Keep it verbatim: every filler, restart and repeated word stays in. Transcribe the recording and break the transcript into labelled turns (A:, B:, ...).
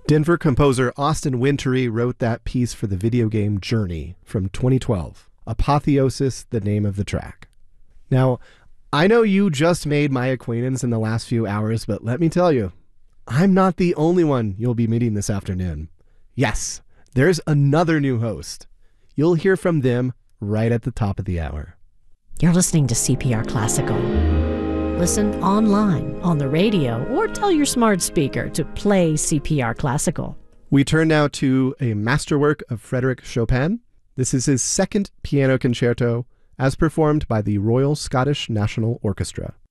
A: Denver composer Austin Wintory wrote that piece for the video game Journey from twenty twelve. Apotheosis, the name of the track. Now, I know you just made my acquaintance in the last few hours, but let me tell you, I'm not the only one you'll be meeting this afternoon. Yes, there's another new host. You'll hear from them right at the top of the hour.
B: You're listening to C P R Classical. Listen online, on the radio, or tell your smart speaker to play C P R Classical.
A: We turn now to a masterwork of Frédéric Chopin. This is his second piano concerto, as performed by the Royal Scottish National Orchestra.